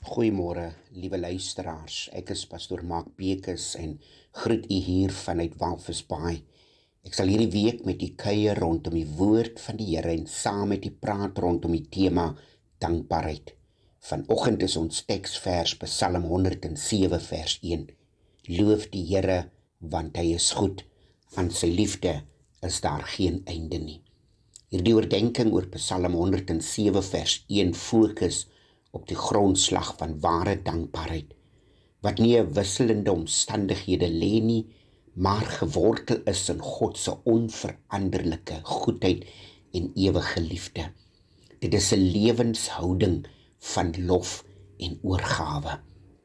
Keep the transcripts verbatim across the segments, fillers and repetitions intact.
Goeiemôre, liewe luisteraars. Ek is pastoor Mark Bekes en groet u hier vanuit Walvisbaai. Ek sal hierdie week met u kuier rondom die woord van die Here en saam met u praat rondom die tema dankbaarheid. Vanoggend is ons teksvers Psalm honderd en sewe vers een. Loof die Here, want hy is goed. Aan sy liefde is daar geen einde nie. Hierdie oordenking oor Psalm honderd en sewe vers een fokus op die grondslag van ware dankbaarheid, wat nie 'n wisselende omstandighede lê nie, maar gewortel is in God se onveranderlike goedheid en ewige liefde. Dit is 'n lewenshouding van lof en oorgawe.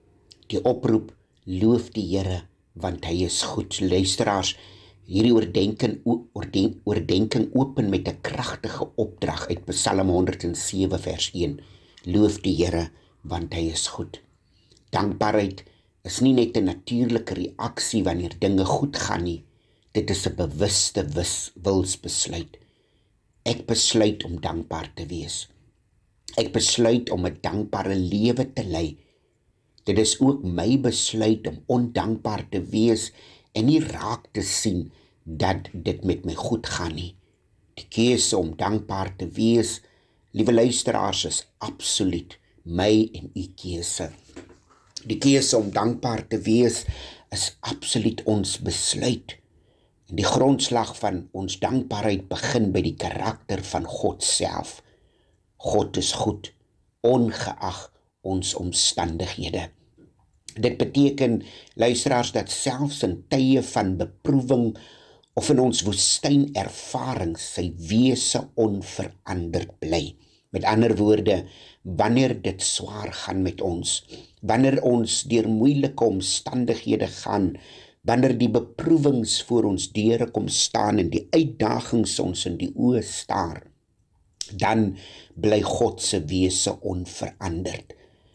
Die oproep, loof die Here, want hy is goed. Luisteraars, hierdie oordenking, oordenk, oordenking open met 'n kragtige opdrag uit Psalm honderd en sewe vers een. Loof die Here, want hy is goed. Dankbaarheid is nie net 'n natuurlike reaksie wanneer dinge goed gaan nie. Dit is 'n bewuste wis, wilsbesluit. Ek besluit om dankbaar te wees. Ek besluit om 'n dankbare lewe te lei. Dit is ook my besluit om ondankbaar te wees en nie raak te sien dat dit met my goed gaan nie. Die keuse om dankbaar te wees, liewe luisteraars, is absoluut my en u keuse. Die keuse om dankbaar te wees is absoluut ons besluit. En die grondslag van ons dankbaarheid begin by die karakter van God self. God is goed, ongeag ons omstandighede. Dit beteken, luisteraars, dat selfs in tye van beproewing of in ons woestynervaring sy wese onveranderd bly. Met ander woorde, wanneer dit swaar gaan met ons, wanneer ons deur moeilike omstandighede gaan, wanneer die beproewings voor ons deure kom staan en die uitdagings ons in die oë staar, dan bly God se wese onveranderd.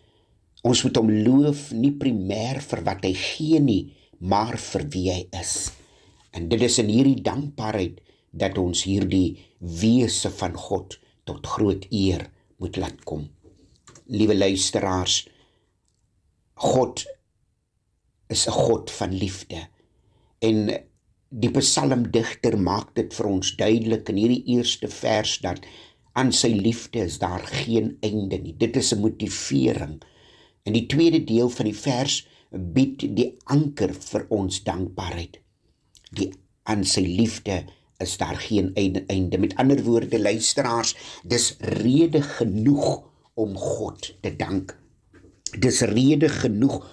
Ons moet hom loof nie primêr vir wat hy gee nie, maar vir wie hy is. En dit is in hierdie dankbaarheid dat ons hierdie wese van God tot groot eer moet laat kom. Liewe luisteraars, God is 'n God van liefde. En die psalmdigter maak dit vir ons duidelik in hierdie eerste vers dat aan sy liefde is daar geen einde nie. Dit is 'n motivering. En die tweede deel van die vers bied die anker vir ons dankbaarheid. Die aan sy liefde is daar geen einde. Met ander woorde, luisteraars, dis rede genoeg om God te dank. Dis rede genoeg